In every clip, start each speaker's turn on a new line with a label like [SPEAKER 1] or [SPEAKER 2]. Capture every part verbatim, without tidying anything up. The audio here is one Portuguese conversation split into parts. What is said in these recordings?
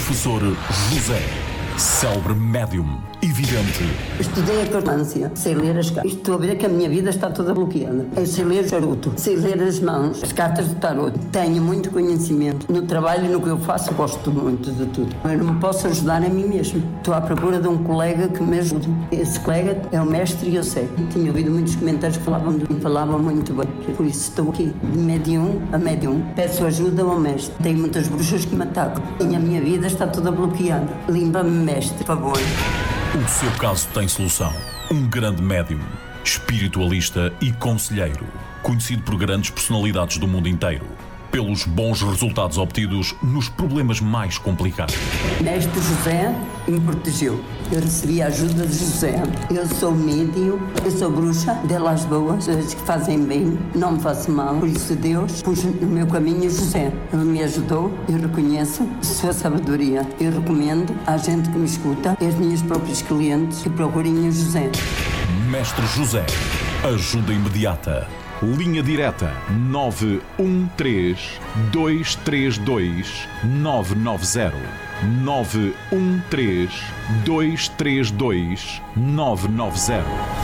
[SPEAKER 1] Professor José, célebre médium e vidente.
[SPEAKER 2] Estudei a cartância, sei ler as cartas. Estou a ver que a minha vida está toda bloqueada. Eu sei ler o charuto, sei ler as mãos, as cartas do tarot. Tenho muito conhecimento. No trabalho e no que eu faço, gosto muito de tudo. Eu não me posso ajudar a mim mesmo. Estou à procura de um colega que me ajude. Esse colega é o mestre e eu sei. Tinha ouvido muitos comentários que falavam, de, falavam muito bem. Por isso estou aqui, de médium a médium. Peço ajuda ao mestre. Tenho muitas bruxas que me atacam. E a minha vida está toda bloqueada. Limpa-me, mestre, por favor.
[SPEAKER 1] O seu caso tem solução. Um grande médium, espiritualista e conselheiro, conhecido por grandes personalidades do mundo inteiro, pelos bons resultados obtidos nos problemas mais complicados.
[SPEAKER 2] Mestre José me protegeu. Eu recebi a ajuda de José. Eu sou médium, eu sou bruxa, delas boas, as que fazem bem, não me faço mal. Por isso Deus pôs no meu caminho José. Ele me ajudou, eu reconheço sua sabedoria. Eu recomendo à gente que me escuta, aos meus próprios clientes, que procurem o José.
[SPEAKER 1] Mestre José, ajuda imediata.
[SPEAKER 3] Linha direta nove um três, dois três dois, nove nove zero. nove um três, dois três dois, nove nove zero.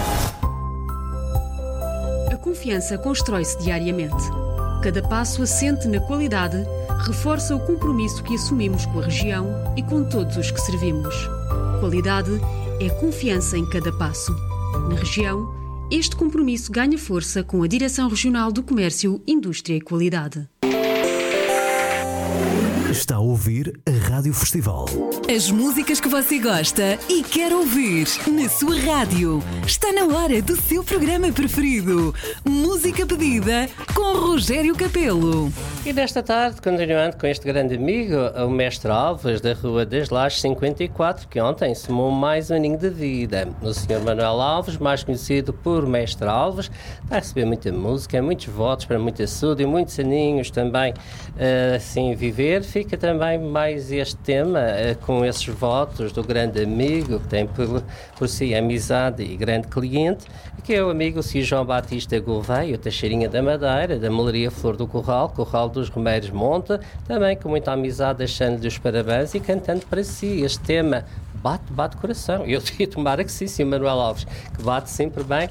[SPEAKER 4] A confiança constrói-se diariamente. Cada passo assente na qualidade reforça o compromisso que assumimos com a região e com todos os que servimos. Qualidade é confiança em cada passo. Na região, este compromisso ganha força com a Direção Regional do Comércio, Indústria e Qualidade.
[SPEAKER 5] Está a ouvir a Rádio Festival.
[SPEAKER 6] As músicas que você gosta e quer ouvir na sua rádio. Está na hora do seu programa preferido. Música pedida com Rogério Capelo.
[SPEAKER 7] E desta tarde, continuando com este grande amigo, o Mestre Alves, da Rua das Lajes cinquenta e quatro, que ontem somou mais um aninho de vida. O senhor Manuel Alves, mais conhecido por Mestre Alves, está a receber muita música, muitos votos para muita saúde e muitos aninhos também uh, assim viver. Fica também mais este tema uh, com esses votos do grande amigo, que tem por, por si amizade e grande cliente, que é o amigo Sr. João Batista Gouveia, Teixeirinha da Madeira, da Melaria Flor do Corral, Corral dos Romeiros Monte, também com muita amizade, deixando-lhe os parabéns e cantando para si este tema. Bate, bate coração. Eu ia tomar que sim, sim, Manuel Alves, que bate sempre bem,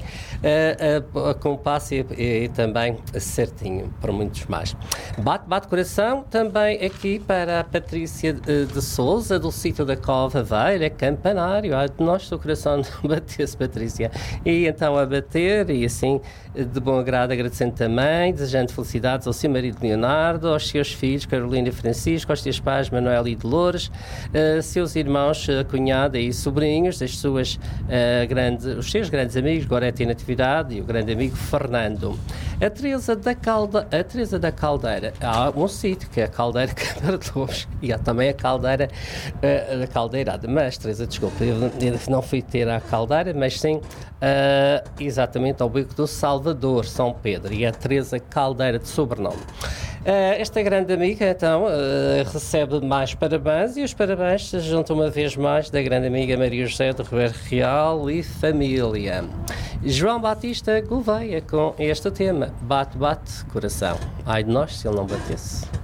[SPEAKER 7] uh, uh, com passo e, e, e também certinho, para muitos mais. Bate, bate coração, também aqui para a Patrícia de, de Souza, do sítio da Cova Velha, Campanário. Ai, de nós, o coração não bateu-se, Patrícia. E então a bater, e assim, de bom agrado, agradecendo também, desejando felicidades ao seu marido Leonardo, aos seus filhos, Carolina e Francisco, aos seus pais, Manuel e Dolores, uh, seus irmãos, uh, cunhada e sobrinhos, as suas, uh, grandes, os seus grandes amigos, Gorete e Natividade, e o grande amigo Fernando. A Teresa da, Calde... a Teresa da Caldeira, há um sítio que é a Caldeira Câmara de Lobos, e há também a Caldeira, uh, da Caldeirada, mas Teresa, desculpa, eu não fui ter a Caldeira, mas sim, uh, exatamente ao bico do Salvador, São Pedro, e a Teresa Caldeira de sobrenome. Uh, esta grande amiga, então, uh, recebe mais parabéns, e os parabéns se juntam uma vez mais da grande amiga Maria José de Ribeiro Real e família. João Batista Gouveia com este tema, Bate, Bate, Coração. Ai de nós se ele não batesse.